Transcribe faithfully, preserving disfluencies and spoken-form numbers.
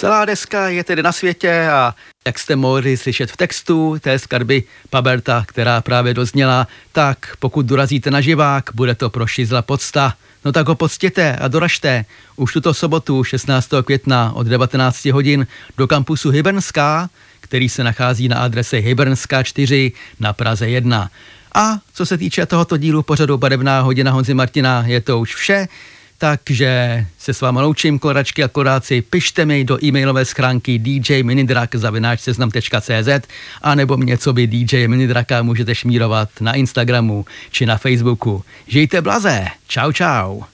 Celá deska je tedy na světě a jak jste mohli slyšet v textu té skladby Paberta, která právě dozněla, tak pokud dorazíte na živák, bude to pro Šizla podsta. No tak ho poctěte a doražte už tuto sobotu šestnáctého května od devatenáct hodin do kampusu Hybernská, který se nachází na adrese Hybernská čtyři na Praze jedna. A co se týče tohoto dílu pořadu Barevná hodina Honzy Martina, je to už vše. Takže se s váma loučím, koloračky a koloráci, pište mi do e-mailové schránky djminidrak zavináč seznam tečka cé zet a nebo mě, co by D J Minidraka můžete šmírovat na Instagramu či na Facebooku. Žijte blaze, čau čau.